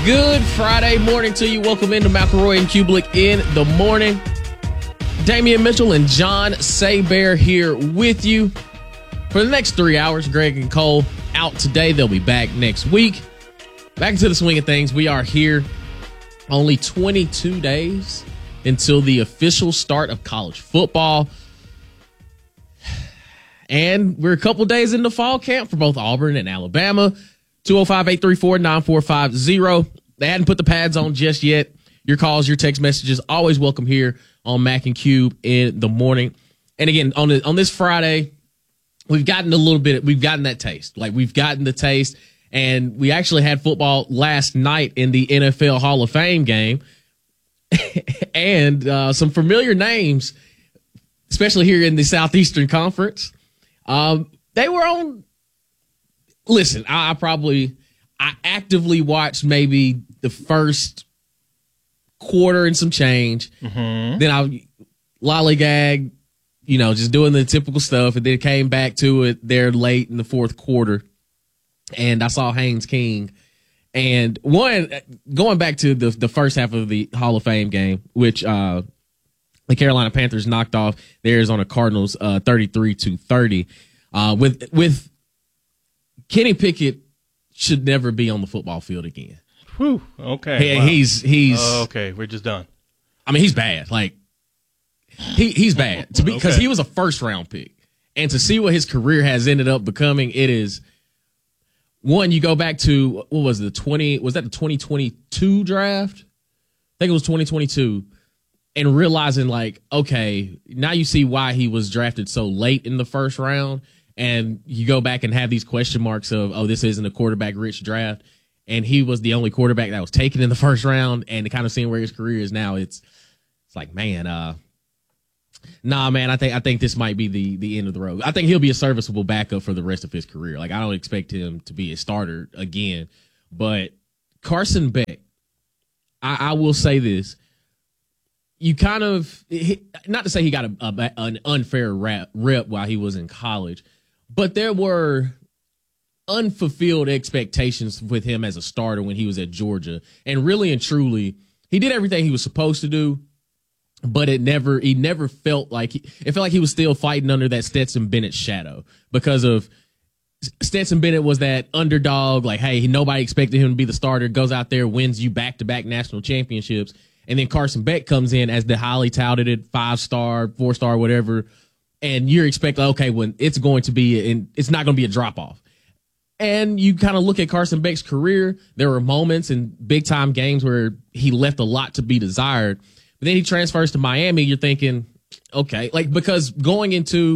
Good Friday morning to you. Welcome into McElroy and Kublik in the morning. Damian Mitchell and John Saybear here with you for the next 3 hours. Greg and Cole out today. They'll be back next week. Back into the swing of things. We are here only 22 days until the official start of college football. And we're a couple days into fall camp for both Auburn and Alabama. 205-834-9450. They hadn't put the pads on just yet. Your calls, your text messages, always welcome here on Mac and Cube in the morning. And again, on this Friday, we've gotten that taste. Like, we've gotten the taste, and we actually had football last night in the NFL Hall of Fame game. And some familiar names, especially here in the Southeastern Conference. They were on. Listen, I actively watched maybe the first quarter and some change. Mm-hmm. Then I lollygag, just doing the typical stuff, and then came back to it there late in the fourth quarter, and I saw Haynes King. And going back to the first half of the Hall of Fame game, which the Carolina Panthers knocked off the Arizona Cardinals 33-30, with Kenny Pickett should never be on the football field again. Whew. Okay. Wow. He's okay. We're just done. I mean, he's bad. Like, he's bad because he was a first round pick, and to see what his career has ended up becoming, it is one. You go back to what was the 2022 draft? I think it was 2022, and realizing like, okay, now you see why he was drafted so late in the first round. And you go back and have these question marks of, oh, this isn't a quarterback-rich draft. And he was the only quarterback that was taken in the first round. And kind of seeing where his career is now, it's like, man, man, I think this might be the end of the road. I think he'll be a serviceable backup for the rest of his career. Like, I don't expect him to be a starter again. But Carson Beck, I will say this. You kind of, not to say he got an unfair rep while he was in college, but there were unfulfilled expectations with him as a starter when he was at Georgia. And really and truly, he did everything he was supposed to do, but he never felt like he was still fighting under that Stetson Bennett shadow, because of Stetson Bennett was that underdog, like, hey, nobody expected him to be the starter, goes out there, wins you back-to-back national championships. And then Carson Beck comes in as the highly touted 5-star, 4-star, whatever. And you're expecting, okay, when it's not going to be a drop off. And you kind of look at Carson Beck's career. There were moments in big time games where he left a lot to be desired. But then he transfers to Miami. You're thinking, okay, like, because before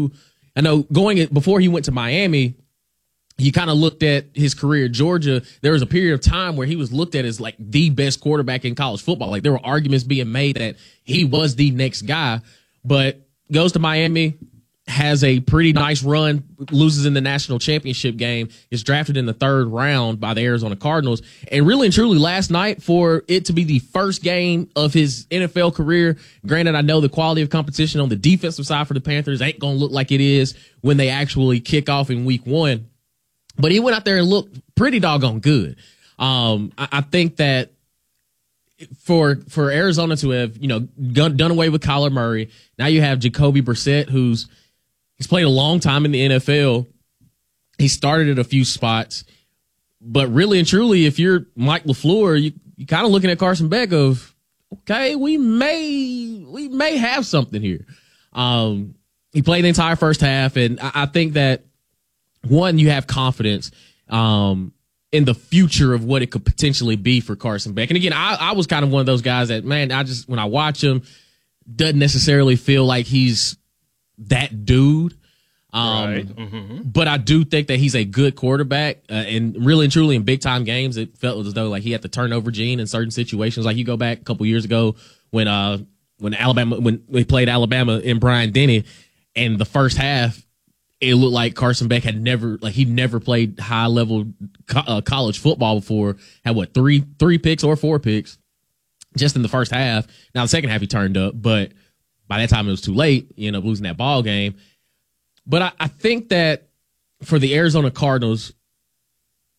he went to Miami, you kind of looked at his career at Georgia. There was a period of time where he was looked at as like the best quarterback in college football. Like, there were arguments being made that he was the next guy, but goes to Miami, has a pretty nice run, loses in the national championship game, is drafted in the third round by the Arizona Cardinals. And really and truly last night, for it to be the first game of his NFL career, granted, I know the quality of competition on the defensive side for the Panthers ain't going to look like it is when they actually kick off in week 1. But he went out there and looked pretty doggone good. I think that for Arizona to have, done away with Kyler Murray, now you have Jacoby Brissett, he's played a long time in the NFL. He started at a few spots. But really and truly, if you're Mike LaFleur, you're kind of looking at Carson Beck of, okay, we may have something here. He played the entire first half, and I think that, one, you have confidence in the future of what it could potentially be for Carson Beck. And again, I was kind of one of those guys that, man, when I watch him, doesn't necessarily feel like he's that dude. Right. Mm-hmm. But I do think that he's a good quarterback, and really and truly in big time games, it felt as though like he had the turnover gene in certain situations. Like, you go back a couple years ago when we played Alabama in Bryant-Denny, and the first half, it looked like Carson Beck had never played high level college football before. Had three picks or 4 picks just in the first half. Now the second half he turned up, but by that time it was too late. You end up losing that ball game. But I think that for the Arizona Cardinals,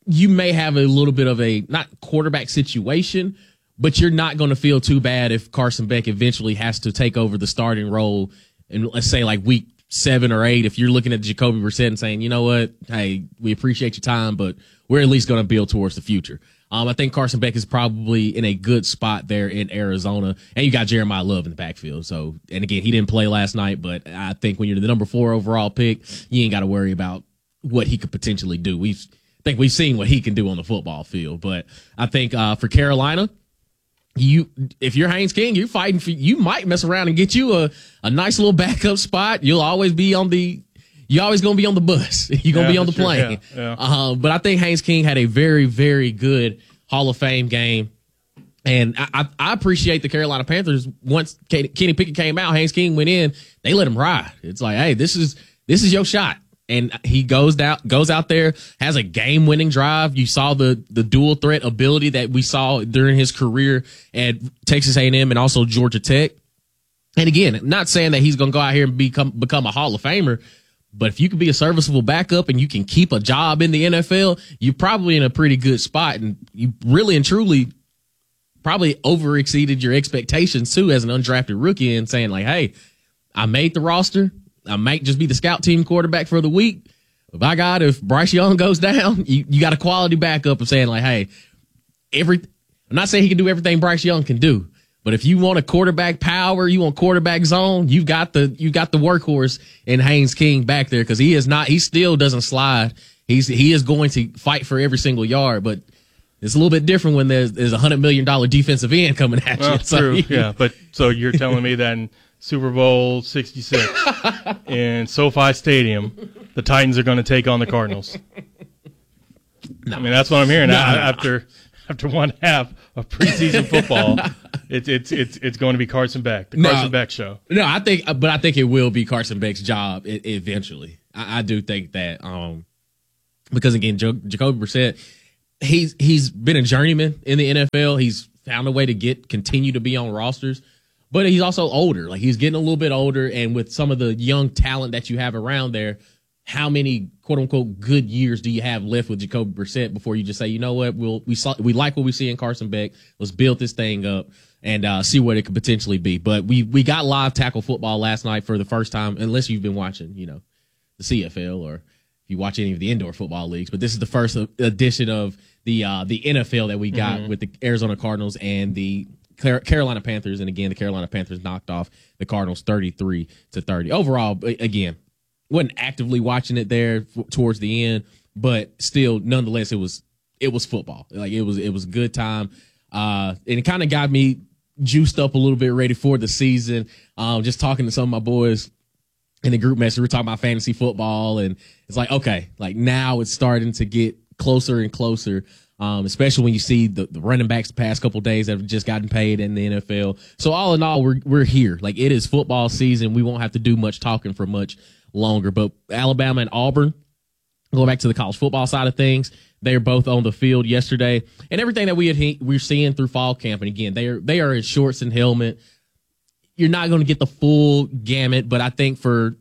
you may have a little bit of a not quarterback situation, but you're not going to feel too bad if Carson Beck eventually has to take over the starting role. And let's say like week 7 or 8, if you're looking at Jacoby Brissett and saying, you know what, hey, we appreciate your time, but we're at least going to build towards the future. I think Carson Beck is probably in a good spot there in Arizona. And you got Jeremiah Love in the backfield. So, and again, he didn't play last night, but I think when you're the number 4 overall pick, you ain't got to worry about what he could potentially do. I think we've seen what he can do on the football field. But I think for Carolina, if you're Haynes King, you're fighting for, you might mess around and get you a nice little backup spot. You're always going to be on the bus. You're going to be on the plane. Yeah. But I think Haynes King had a very, very good Hall of Fame game. And I appreciate the Carolina Panthers. Once Kenny Pickett came out, Haynes King went in, they let him ride. It's like, hey, this is your shot. And he goes out there, has a game-winning drive. You saw the dual threat ability that we saw during his career at Texas A&M and also Georgia Tech. And again, not saying that he's going to go out here and become a Hall of Famer, but if you can be a serviceable backup and you can keep a job in the NFL, you're probably in a pretty good spot. And you really and truly probably overexceeded your expectations too as an undrafted rookie and saying like, hey, I made the roster. I might just be the scout team quarterback for the week. But by God, if Bryce Young goes down, you got a quality backup of saying like, hey, I'm not saying he can do everything Bryce Young can do, but if you want a quarterback power, you want quarterback zone, you got the workhorse in Haynes King back there because he still doesn't slide. He is going to fight for every single yard, but it's a little bit different when there's $100 million defensive end coming at you. True, yeah. But so you're telling me that in Super Bowl 66 in SoFi Stadium, the Titans are going to take on the Cardinals. No. I mean, that's what I'm hearing. After one half of preseason football, it's going to be Carson Beck, the Carson Beck show. No, I think it will be Carson Beck's job eventually. I do think that because again, Jacoby Brissett, he's been a journeyman in the NFL. He's found a way to continue to be on rosters. But he's also older. Like he's getting a little bit older, and with some of the young talent that you have around there, how many quote unquote good years do you have left with Jacoby Brissett before you just say, you know what, we like what we see in Carson Beck. Let's build this thing up and see what it could potentially be. But we got live tackle football last night for the first time, unless you've been watching, the CFL or if you watch any of the indoor football leagues. But this is the first edition of the NFL that we got with the Arizona Cardinals and the Carolina Panthers. And again, the Carolina Panthers knocked off the Cardinals 33-30. Overall, again, wasn't actively watching it there towards the end, but still, nonetheless, it was football. Like it was a good time. And it kind of got me juiced up a little bit, ready for the season. Just talking to some of my boys in the group message, we're talking about fantasy football, and it's like, okay, like now it's starting to get closer and closer. Especially when you see the running backs the past couple of days that have just gotten paid in the NFL. So all in all, we're here. Like it is football season. We won't have to do much talking for much longer. But Alabama and Auburn, going back to the college football side of things, they're both on the field yesterday. And everything that we're seeing through fall camp, and again, they are in shorts and helmet. You're not going to get the full gamut, but I think for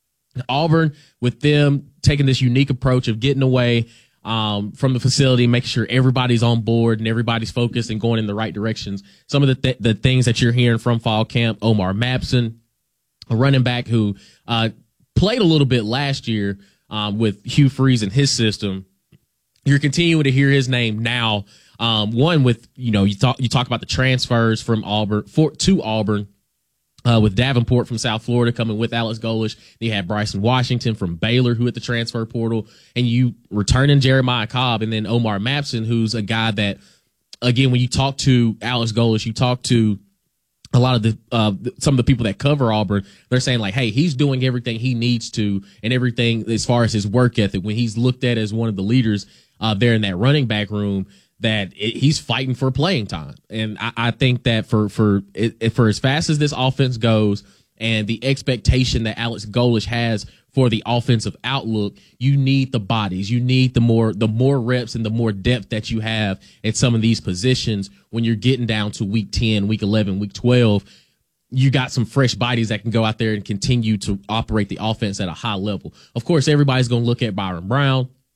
Auburn, with them taking this unique approach of getting away from the facility, making sure everybody's on board and everybody's focused and going in the right directions. Some of the things that you're hearing from fall camp, Omar Mapson, a running back who played a little bit last year with Hugh Freeze and his system. You're continuing to hear his name now. One with, you talk about the transfers from Auburn to Auburn. With Davenport from South Florida coming with Alex Golesh. You had Bryson Washington from Baylor who hit the transfer portal, and you returning Jeremiah Cobb, and then Omar Mapson, who's a guy that, again, when you talk to Alex Golesh, you talk to a lot of some of the people that cover Auburn, they're saying like, hey, he's doing everything he needs to and everything as far as his work ethic. When he's looked at as one of the leaders there in that running back room, that he's fighting for playing time. And I think that for as fast as this offense goes and the expectation that Alex Golesh has for the offensive outlook, you need the bodies. You need the more reps and the more depth that you have at some of these positions when you're getting down to week 10, week 11, week 12. You got some fresh bodies that can go out there and continue to operate the offense at a high level. Of course, everybody's going to look at Byron Brown.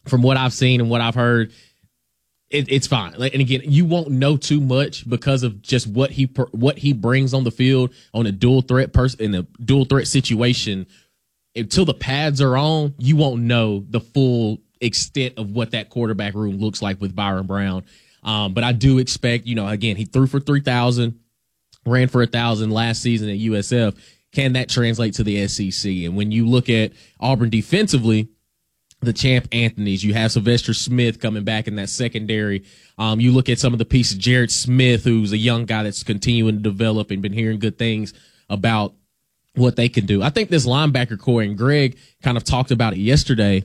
from what I've seen and what I've heard, it's fine. And again, you won't know too much because of just what he brings on the field on a dual threat in a dual threat situation. Until the pads are on, you won't know the full extent of what that quarterback room looks like with Byron Brown. But I do expect, again, he threw for 3,000, ran for 1,000 last season at USF. Can that translate to the SEC? And when you look at Auburn defensively, the Champ Anthonys, you have Sylvester Smith coming back in that secondary. You look at some of the pieces, Jared Smith, who's a young guy that's continuing to develop and been hearing good things about what they can do. I think this linebacker core, and Greg kind of talked about it yesterday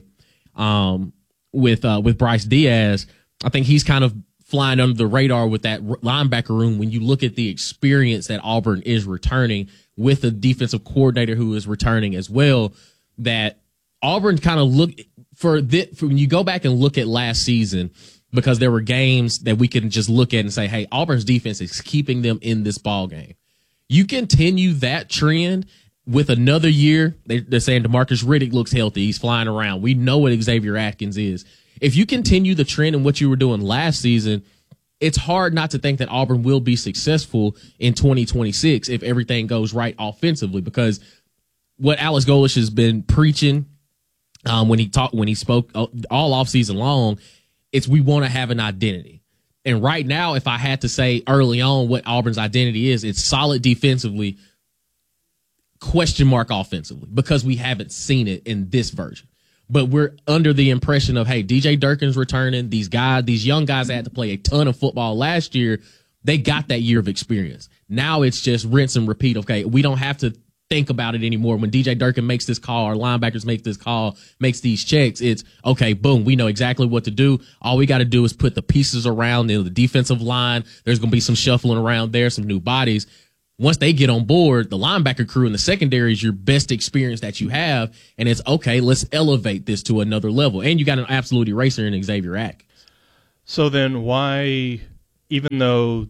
with Bryce Diaz. I think he's kind of flying under the radar with that linebacker room when you look at the experience that Auburn is returning with a defensive coordinator who is returning as well, that Auburn kind of look for when you go back and look at last season, because there were games that we can just look at and say, hey, Auburn's defense is keeping them in this ball game. You continue that trend with another year. They're saying DeMarcus Riddick looks healthy. He's flying around. We know what Xavier Atkins is. If you continue the trend in what you were doing last season, it's hard not to think that Auburn will be successful in 2026 if everything goes right offensively, because what Alex Golesh has been preaching when he spoke all offseason long, it's we want to have an identity. And right now, if I had to say early on what Auburn's identity is, it's solid defensively, question mark offensively, because we haven't seen it in this version. But we're under the impression of, hey, DJ Durkin's returning. These young guys that had to play a ton of football last year, they got that year of experience. Now it's just rinse and repeat. Okay, we don't have to think about it anymore. When DJ Durkin makes this call, our linebackers make this call, makes these checks, it's okay, boom, we know exactly what to do. All we got to do is put the pieces around the defensive line. There's going to be some shuffling around there, some new bodies. Once they get on board, the linebacker crew in the secondary is your best experience that you have, and it's okay, let's elevate this to another level. And you got an absolute eraser in Xavier Atkins. So then why, even though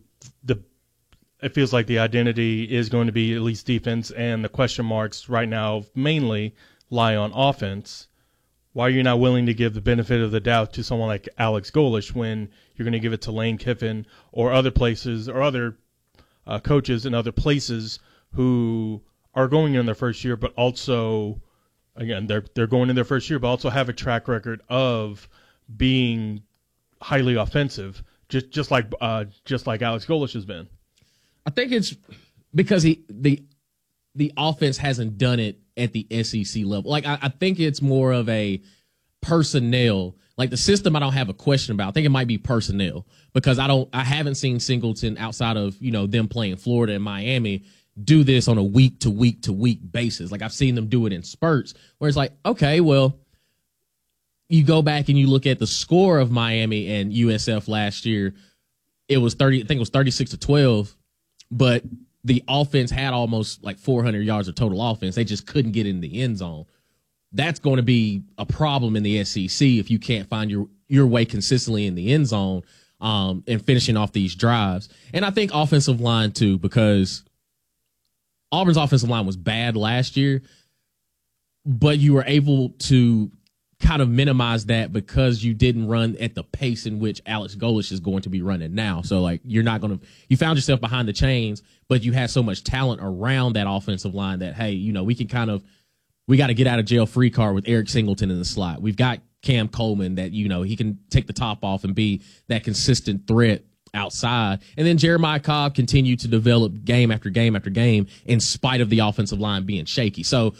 it feels like the identity is going to be at least defense and the question marks right now mainly lie on offense, why are you not willing to give the benefit of the doubt to someone like Alex Golesh when you're going to give it to Lane Kiffin or other places or other coaches in other places who are going in their first year, but also, again, they're going in their first year, but also have a track record of being highly offensive, just like Alex Golesh has been. I think it's because the offense hasn't done it at the SEC level. Like I think it's more of a personnel. Like the system, I don't have a question about. I think it might be personnel, because I haven't seen Singleton outside of them playing Florida and Miami do this on a week to week to week basis. Like I've seen them do it in spurts where it's like, okay, well, you go back and you look at the score of Miami and USF last year. It was 36-12. But the offense had almost like 400 yards of total offense. They just couldn't get in the end zone. That's going to be a problem in the SEC if you can't find your way consistently in the end zone and finishing off these drives. And I think offensive line too, because Auburn's offensive line was bad last year, but you were able to kind of minimize that because you didn't run at the pace in which Alex Golesh is going to be running now. So like you found yourself behind the chains, but you had so much talent around that offensive line that, hey, we got to get out of jail free card with Eric Singleton in the slot. We've got Cam Coleman that, he can take the top off and be that consistent threat outside. And then Jeremiah Cobb continued to develop game after game after game in spite of the offensive line being shaky. So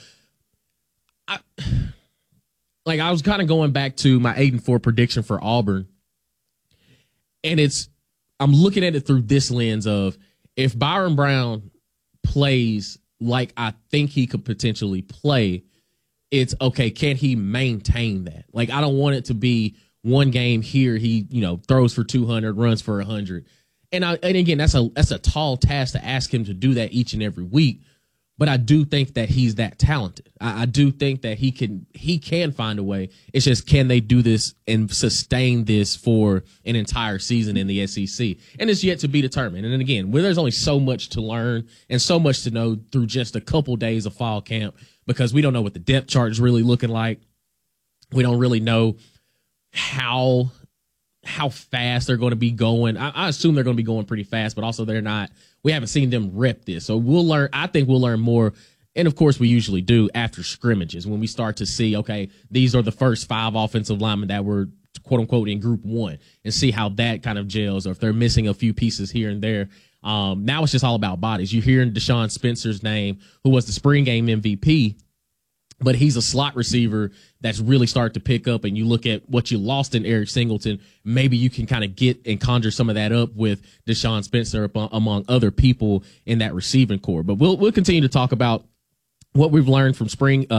I was kind of going back to my 8-4 prediction for Auburn, and I'm looking at it through this lens of if Byron Brown plays like I think he could potentially play, it's okay, can he maintain that? Like I don't want it to be one game here he throws for 200, runs for 100, and again that's a tall task to ask him to do that each and every week. But I do think that he's that talented. I do think that he can find a way. It's just, can they do this and sustain this for an entire season in the SEC? And it's yet to be determined. And then again, there's only so much to learn and so much to know through just a couple days of fall camp, because we don't know what the depth chart is really looking like. We don't really know how fast they're going to be going. I assume they're going to be going pretty fast, but also they're not. We haven't seen them rep this. So we'll learn. I think we'll learn more. And of course, we usually do after scrimmages when we start to see, okay, these are the first 5 offensive linemen that were quote unquote in group 1, and see how that kind of gels, or if they're missing a few pieces here and there. Now it's just all about bodies. You're hearing Deshaun Spencer's name, who was the spring game MVP, but he's a slot receiver that's really started to pick up. And you look at what you lost in Eric Singleton, maybe you can kind of get and conjure some of that up with Deshaun Spencer among other people in that receiving core. But we'll continue to talk about what we've learned from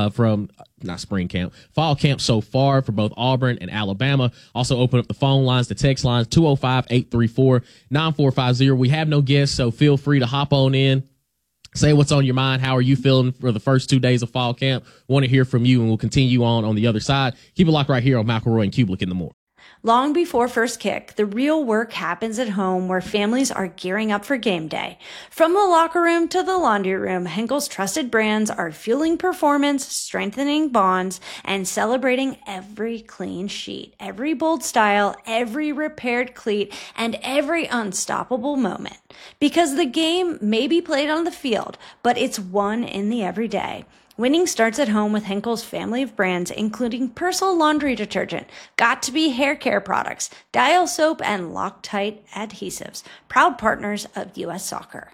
fall camp so far for both Auburn and Alabama. Also open up the phone lines, the text lines, 205-834-9450. We have no guests, so feel free to hop on in. Say what's on your mind. How are you feeling for the first 2 days of fall camp? Want to hear from you, and we'll continue on the other side. Keep it locked right here on McElroy and Kublik in the morning. Long before first kick, the real work happens at home where families are gearing up for game day. From the locker room to the laundry room, Henkel's trusted brands are fueling performance, strengthening bonds, and celebrating every clean sheet, every bold style, every repaired cleat, and every unstoppable moment. Because the game may be played on the field, but it's won in the everyday. Winning starts at home with Henkel's family of brands, including Persil laundry detergent, Got2b hair care products, Dial soap, and Loctite adhesives. Proud partners of U.S. Soccer.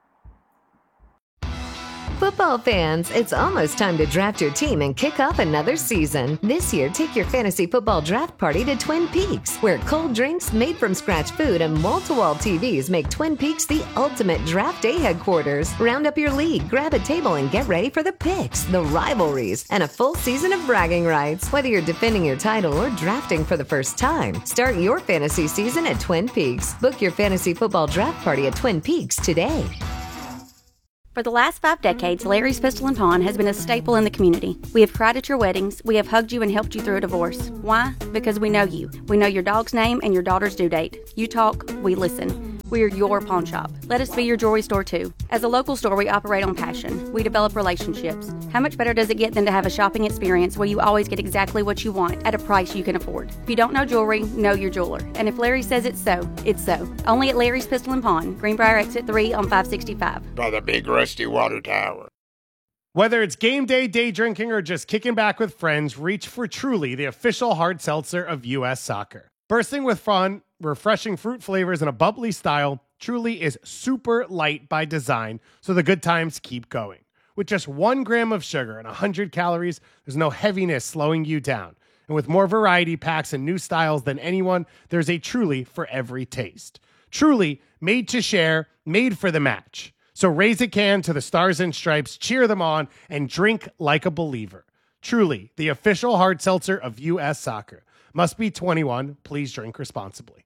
Football fans, it's almost time to draft your team and kick off another season. This year, take your fantasy football draft party to Twin Peaks, where cold drinks, made from scratch food, and wall-to-wall TVs make Twin Peaks the ultimate draft day headquarters. Round up your league, grab a table, and get ready for the picks, the rivalries, and a full season of bragging rights. Whether you're defending your title or drafting for the first time, start your fantasy season at Twin Peaks. Book your fantasy football draft party at Twin Peaks today. For the last 5 decades, Larry's Pistol and Pawn has been a staple in the community. We have cried at your weddings. We have hugged you and helped you through a divorce. Why? Because we know you. We know your dog's name and your daughter's due date. You talk, we listen. We are your pawn shop. Let us be your jewelry store too. As a local store, we operate on passion. We develop relationships. How much better does it get than to have a shopping experience where you always get exactly what you want at a price you can afford? If you don't know jewelry, know your jeweler. And if Larry says it's so, it's so. Only at Larry's Pistol and Pawn, Greenbrier Exit 3 on 565. By the big rusty water tower. Whether it's game day, day drinking, or just kicking back with friends, reach for Truly, the official hard seltzer of U.S. Soccer. Bursting with fun, refreshing fruit flavors, and a bubbly style, Truly is super light by design, so the good times keep going. With just 1 gram of sugar and 100 calories, there's no heaviness slowing you down. And with more variety packs and new styles than anyone, there's a Truly for every taste. Truly, made to share, made for the match. So raise a can to the Stars and Stripes, cheer them on, and drink like a believer. Truly, the official hard seltzer of U.S. Soccer. Must be 21. Please drink responsibly.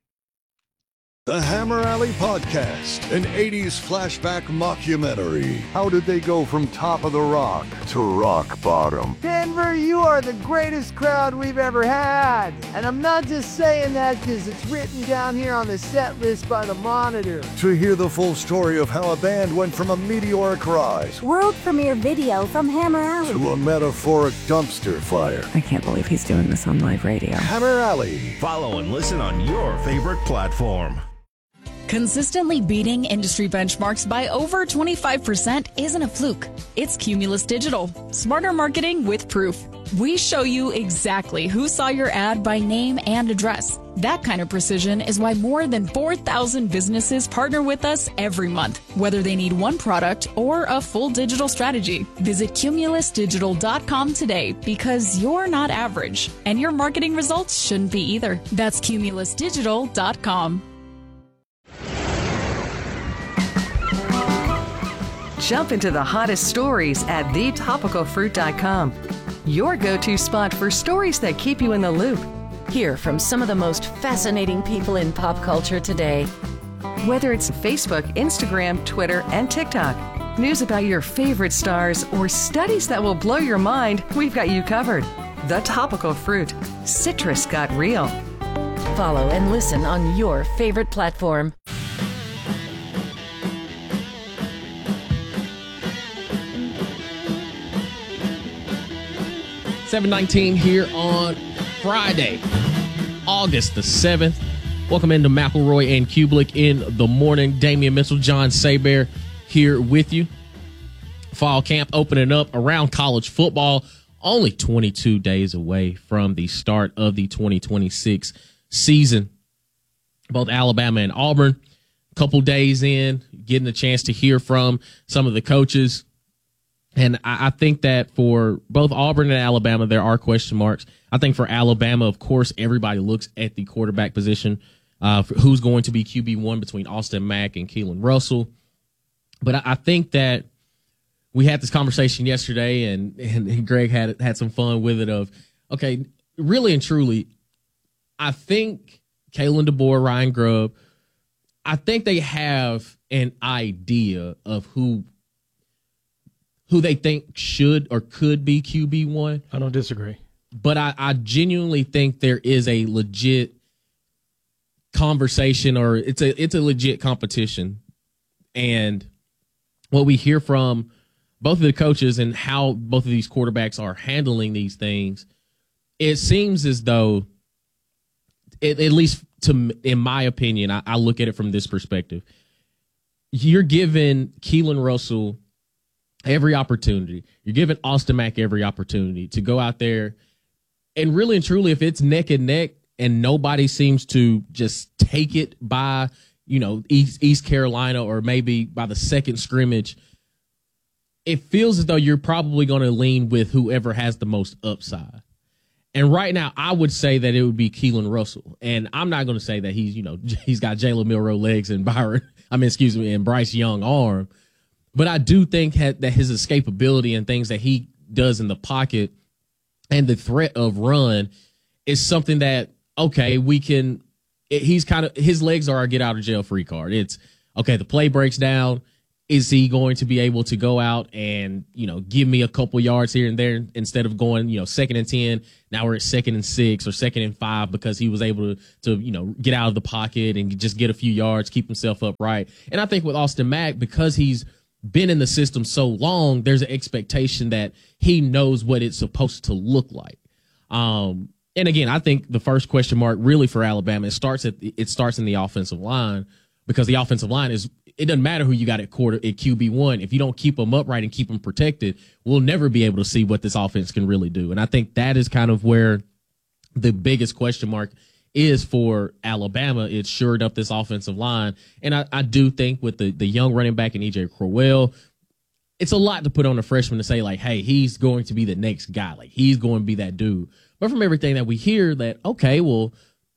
The Hammer Alley Podcast, an 80s flashback mockumentary. How did they go from top of the rock to rock bottom? Denver, you are the greatest crowd we've ever had. And I'm not just saying that because it's written down here on the set list by the Monitor. To hear the full story of how a band went from a meteoric rise, world premiere video from Hammer Alley, to a metaphoric dumpster fire. I can't believe he's doing this on live radio. Hammer Alley. Follow and listen on your favorite platform. Consistently beating industry benchmarks by over 25% isn't a fluke. It's Cumulus Digital. Smarter marketing with proof. We show you exactly who saw your ad by name and address. That kind of precision is why more than 4,000 businesses partner with us every month, whether they need one product or a full digital strategy. Visit cumulusdigital.com today because you're not average, and your marketing results shouldn't be either. That's cumulusdigital.com. Jump into the hottest stories at thetopicalfruit.com. Your go-to spot for stories that keep you in the loop. Hear from some of the most fascinating people in pop culture today. Whether it's Facebook, Instagram, Twitter, and TikTok, news about your favorite stars, or studies that will blow your mind, we've got you covered. The Topical Fruit. Citrus got real. Follow and listen on your favorite platform. 7:19 here on Friday. August the 7th. Welcome into McElroy and Kubelik in the morning. Damian Mitchell, John Saber here with you. Fall camp opening up around college football. Only 22 days away from the start of the 2026 season. Both Alabama and Auburn, a couple days in, getting a chance to hear from some of the coaches. And I think that for both Auburn and Alabama, there are question marks. I think for Alabama, of course, everybody looks at the quarterback position, for who's going to be QB1 between Austin Mack and Keelan Russell. But I think that we had this conversation yesterday, and Greg had some fun with it of, okay, really and truly, I think Kalen DeBoer, Ryan Grubb, I think they have an idea of who they think should or could be QB1. I don't disagree. But I genuinely think there is a legit conversation, or it's a legit competition. And what we hear from both of the coaches and how both of these quarterbacks are handling these things, it seems as though, at least in my opinion, I look at it from this perspective. You're giving Keelan Russell every opportunity. You're giving Austin Mack every opportunity to go out there. And really and truly, if it's neck and neck and nobody seems to just take it by, East Carolina or maybe by the second scrimmage, it feels as though you're probably going to lean with whoever has the most upside. And right now, I would say that it would be Keelan Russell. And I'm not going to say that he's got Jalen Milroe legs and and Bryce Young arm. But I do think that his escapability and things that he does in the pocket and the threat of run is something that, okay, his legs are our get out of jail free card. It's, okay, the play breaks down. Is he going to be able to go out and, give me a couple yards here and there instead of going, 2nd and 10? Now we're at 2nd and 6 or 2nd and 5 because he was able to get out of the pocket and just get a few yards, keep himself upright. And I think with Austin Mack, because he's been in the system so long, there's an expectation that he knows what it's supposed to look like. And again, I think the first question mark really for Alabama, it starts in the offensive line, because the offensive line it doesn't matter who you got at QB1. If you don't keep them upright and keep them protected, we'll never be able to see what this offense can really do. And I think that is kind of where the biggest question mark is for Alabama. It's shored up this offensive line. And I do think with the young running back and E.J. Crowell, it's a lot to put on a freshman to say, like, hey, he's going to be the next guy. Like, he's going to be that dude. But from everything that we hear, that, okay, well,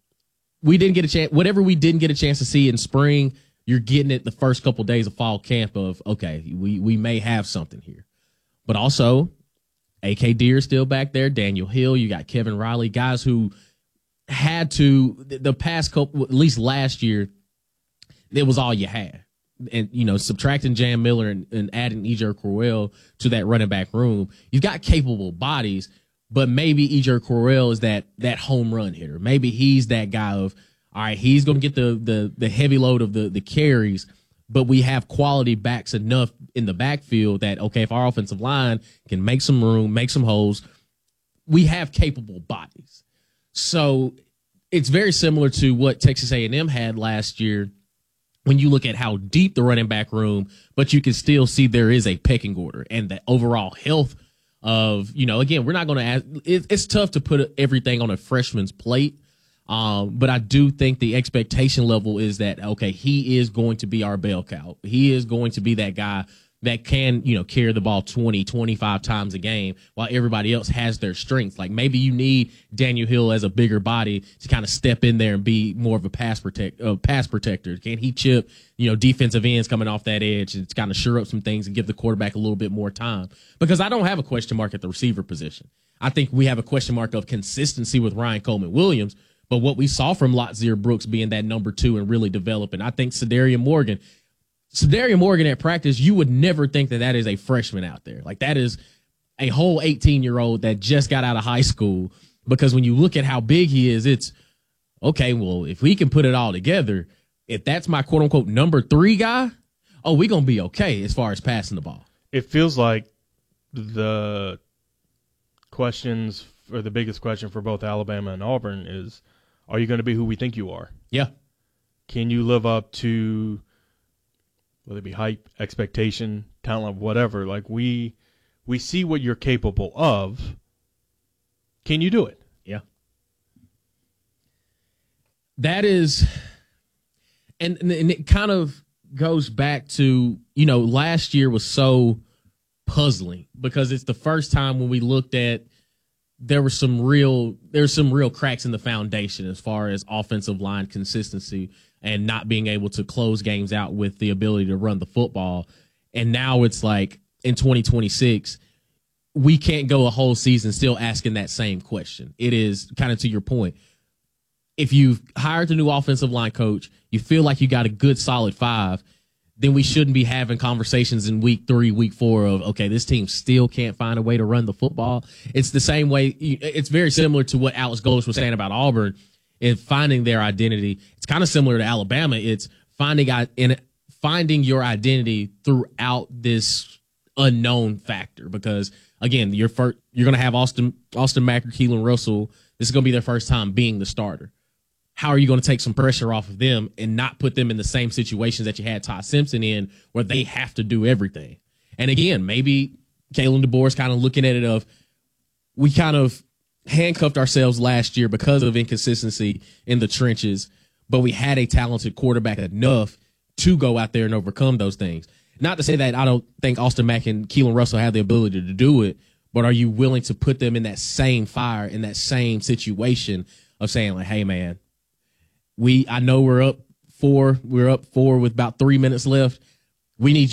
we didn't get a chance. Whatever we didn't get a chance to see in spring, you're getting it the first couple days of fall camp of, okay, we may have something here. But also, A.K. Deere still back there, Daniel Hill, you got Kevin Riley, guys who had to, the past couple, at least last year, it was all you had. And, subtracting Jam Miller and adding E.J. Crowell to that running back room, you've got capable bodies, but maybe E.J. Crowell is that home run hitter. Maybe he's that guy of, all right, he's going to get the heavy load of the carries, but we have quality backs enough in the backfield that, okay, if our offensive line can make some room, make some holes, we have capable bodies. So it's very similar to what Texas A&M had last year when you look at how deep the running back room, but you can still see there is a pecking order and the overall health of, again, we're not going to ask. It's tough to put everything on a freshman's plate. But I do think the expectation level is that, okay, he is going to be our bell cow. He is going to be that guy that can, carry the ball 20, 25 times a game while everybody else has their strengths. Like maybe you need Daniel Hill as a bigger body to kind of step in there and be more of a pass protector. Can he chip, defensive ends coming off that edge and kind of shore up some things and give the quarterback a little bit more time? Because I don't have a question mark at the receiver position. I think we have a question mark of consistency with Ryan Coleman Williams. But what we saw from Lotzir Brooks being that number 2 and really developing, I think Sadarian Morgan at practice, you would never think that is a freshman out there. Like that is a whole 18-year-old that just got out of high school, because when you look at how big he is, it's okay. Well, if we can put it all together, if that's my quote unquote number 3 guy, we're going to be okay as far as passing the ball. It feels like the questions, or the biggest question for both Alabama and Auburn is, are you going to be who we think you are? Yeah. Can you live up to, whether it be hype, expectation, talent, whatever? Like we see what you're capable of. Can you do it? Yeah. That is, and it kind of goes back to, last year was so puzzling because it's the first time when we looked at, there's some real cracks in the foundation as far as offensive line consistency and not being able to close games out with the ability to run the football. And now it's like in 2026, we can't go a whole season still asking that same question. It is kind of to your point. If you've hired the new offensive line coach, you feel like you got a good solid 5, then we shouldn't be having conversations in week 3, week 4 of, okay, this team still can't find a way to run the football. It's the same way. It's very similar to what Alex Golesh was saying about Auburn in finding their identity. It's kind of similar to Alabama. It's finding your identity throughout this unknown factor because, again, you're going to have Austin Mack or Keelan Russell. This is going to be their first time being the starter. How are you going to take some pressure off of them and not put them in the same situations that you had Todd Simpson in where they have to do everything? And again, maybe Kalen DeBoer is kind of looking at it of, we kind of handcuffed ourselves last year because of inconsistency in the trenches, but we had a talented quarterback enough to go out there and overcome those things. Not to say that I don't think Austin Mack and Keelan Russell have the ability to do it, but are you willing to put them in that same fire, in that same situation of saying like, hey man, I know we're up 4 with about 3 minutes left. We're going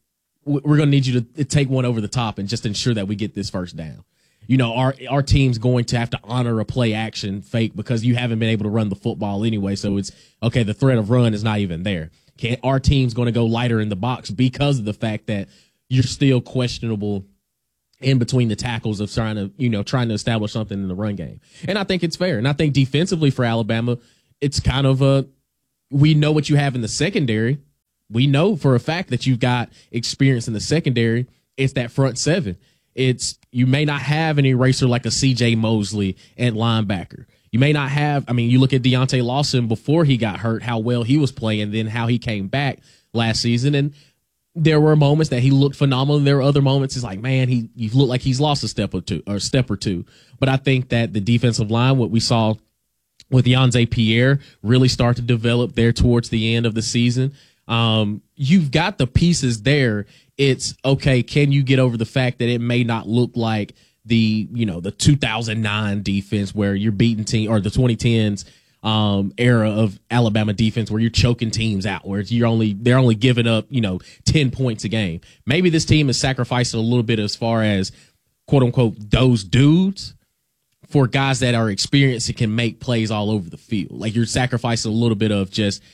to need you to take one over the top and just ensure that we get this first down. Our team's going to have to honor a play action fake because you haven't been able to run the football anyway. So it's okay. The threat of run is not even there. Our team's going to go lighter in the box because of the fact that you're still questionable in between the tackles of trying to establish something in the run game. And I think it's fair. And I think defensively for Alabama, it's kind of we know what you have in the secondary. We know for a fact that you've got experience in the secondary. It's that front 7. You may not have an eraser like a CJ Mosley at linebacker. You may not have, you look at Deontay Lawson before he got hurt, how well he was playing, then how he came back last season. And there were moments that he looked phenomenal. And there were other moments it's like, man, he looked like he's lost a step or two. But I think that the defensive line, what we saw with Yonze Pierre, really start to develop there towards the end of the season. You've got the pieces there. It's okay. Can you get over the fact that it may not look like the 2009 defense where you're beating team, or the 2010s era of Alabama defense where you're choking teams out, where they're only giving up 10 points a game. Maybe this team is sacrificing a little bit as far as quote unquote those dudes for guys that are experienced and can make plays all over the field. Like you're sacrificing a little bit of just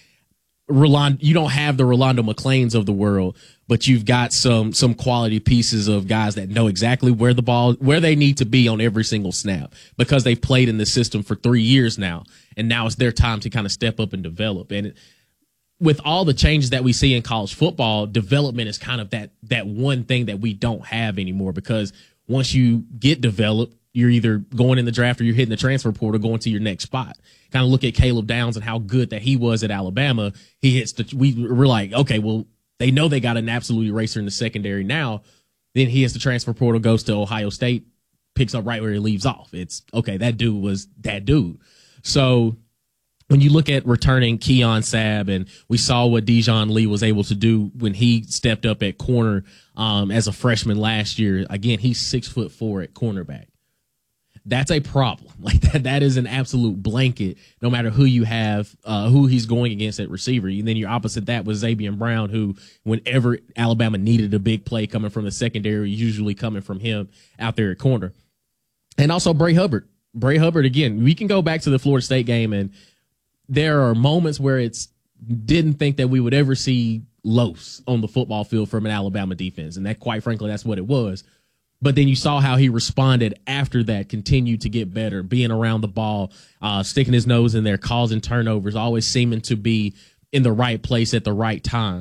you don't have the Rolando McClains of the world, but you've got some quality pieces of guys that know exactly where they need to be on every single snap because they've played in the system for 3 years now. And now it's their time to kind of step up and develop. And with all the changes that we see in college football, development is kind of that one thing that we don't have anymore, because once you get developed, you're either going in the draft or you're hitting the transfer portal, going to your next spot. Kind of look at Caleb Downs and how good that he was at Alabama. We're like, okay, well, they know they got an absolute eraser in the secondary now. Then he hits the transfer portal, goes to Ohio State, picks up right where he leaves off. It's okay. That dude was that dude. So when you look at returning Keon Sabb, and we saw what Dijon Lee was able to do when he stepped up at corner as a freshman last year. Again, he's 6'4" at cornerback. That's a problem. Like that is an absolute blanket, no matter who you have, who he's going against at receiver. And then your opposite that was Xavier Brown, who whenever Alabama needed a big play coming from the secondary, usually coming from him out there at corner. And also Bray Hubbard. Bray Hubbard, again, we can go back to the Florida State game, and there are moments where didn't think that we would ever see Los on the football field from an Alabama defense. And that, quite frankly, that's what it was. But then you saw how he responded after that, continued to get better, being around the ball, sticking his nose in there, causing turnovers, always seeming to be in the right place at the right time.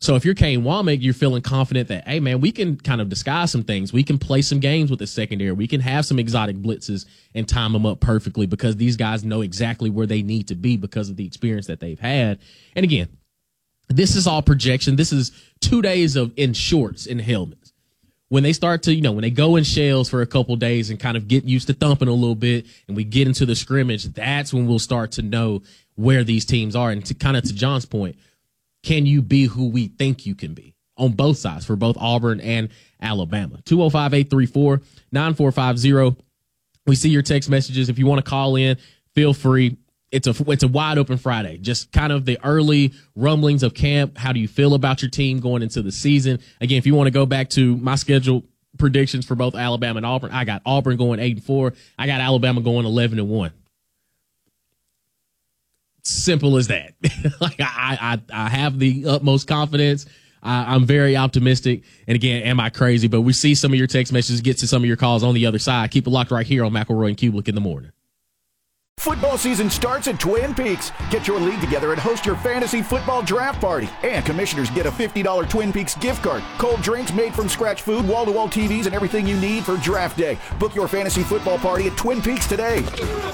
So if you're Kane Womack, you're feeling confident that, hey, man, we can kind of disguise some things. We can play some games with the secondary. We can have some exotic blitzes and time them up perfectly because these guys know exactly where they need to be because of the experience that they've had. And again, this is all projection. This is 2 days in shorts and helmets. When they start to, when they go in shells for a couple days and kind of get used to thumping a little bit and we get into the scrimmage, that's when we'll start to know where these teams are. And to John's point, can you be who we think you can be on both sides for both Auburn and Alabama? 205-834-9450. We see your text messages. If you want to call in, feel free. It's a wide open Friday. Just kind of the early rumblings of camp. How do you feel about your team going into the season? Again, if you want to go back to my schedule predictions for both Alabama and Auburn, I got Auburn going 8-4. I got Alabama going 11-1. Simple as that. Like I have the utmost confidence. I'm very optimistic. And again, am I crazy? But we see some of your text messages, get to some of your calls on the other side. Keep it locked right here on McElroy and Kubelik in the morning. Football season starts at Twin Peaks. Get your league together and host your fantasy football draft party. And commissioners get a $50 Twin Peaks gift card, cold drinks, made from scratch food, wall-to-wall TVs, and everything you need for draft day. Book your fantasy football party at Twin Peaks today.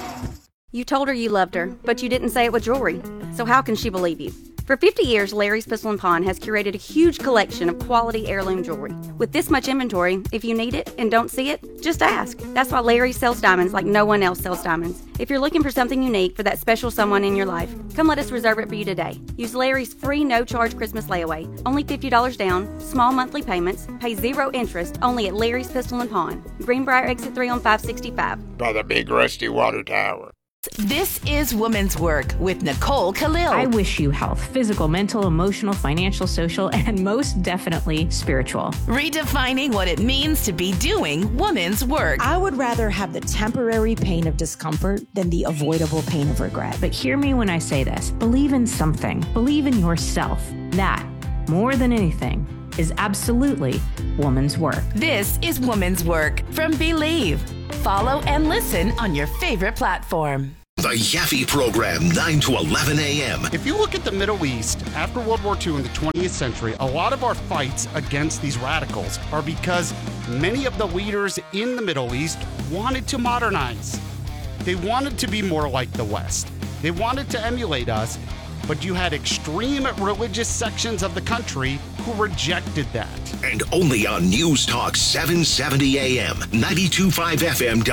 You told her you loved her, but you didn't say it with jewelry. So how can she believe you? For 50 years, Larry's Pistol & Pawn has curated a huge collection of quality heirloom jewelry. With this much inventory, if you need it and don't see it, just ask. That's why Larry sells diamonds like no one else sells diamonds. If you're looking for something unique for that special someone in your life, come let us reserve it for you today. Use Larry's free no-charge Christmas layaway. Only $50 down, small monthly payments, pay 0 interest, only at Larry's Pistol & Pawn. Greenbrier Exit 3 on 565. By the big rusty water tower. This is Women's Work with Nicole Khalil. I wish you health, physical, mental, emotional, financial, social, and most definitely spiritual. Redefining what it means to be doing women's work. I would rather have the temporary pain of discomfort than the avoidable pain of regret. But hear me when I say this. Believe in something. Believe in yourself. That, more than anything, is absolutely woman's work. This is Women's Work from Believe. Follow and listen on your favorite platform. The Yaffe Program, 9 to 11 a.m. If you look at the Middle East, after World War II in the 20th century, a lot of our fights against these radicals are because many of the leaders in the Middle East wanted to modernize. They wanted to be more like the West. They wanted to emulate us, but you had extreme religious sections of the country who rejected that. And only on News Talk 770 AM, 92.5 FM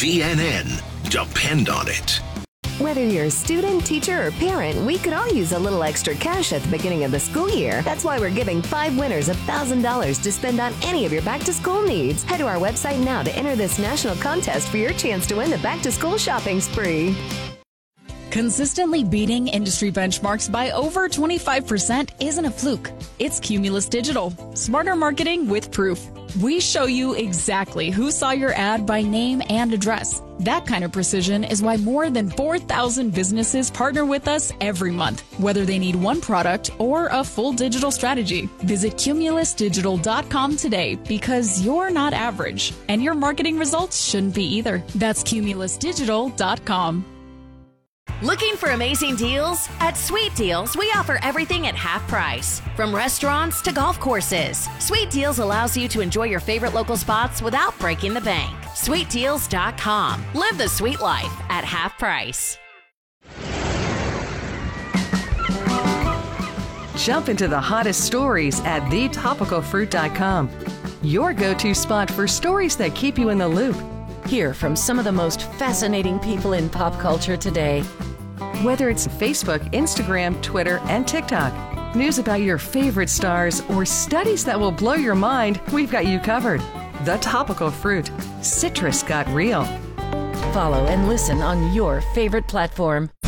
WVNN. Depend on it. Whether you're a student, teacher, or parent, we could all use a little extra cash at the beginning of the school year. That's why we're giving 5 winners $1,000 to spend on any of your back-to-school needs. Head to our website now to enter this national contest for your chance to win the back-to-school shopping spree. Consistently beating industry benchmarks by over 25% isn't a fluke. It's Cumulus Digital. Smarter marketing with proof. We show you exactly who saw your ad by name and address. That kind of precision is why more than 4,000 businesses partner with us every month, whether they need one product or a full digital strategy. Visit cumulusdigital.com today because you're not average and your marketing results shouldn't be either. That's cumulusdigital.com. Looking for amazing deals? At Sweet Deals, we offer everything at half price. From restaurants to golf courses, Sweet Deals allows you to enjoy your favorite local spots without breaking the bank. SweetDeals.com. Live the sweet life at half price. Jump into the hottest stories at thetopicalfruit.com. Your go-to spot for stories that keep you in the loop. Hear from some of the most fascinating people in pop culture today. Whether it's Facebook, Instagram, Twitter, and TikTok, news about your favorite stars, or studies that will blow your mind, we've got you covered. The Topical Fruit. Citrus got real. Follow and listen on your favorite platform.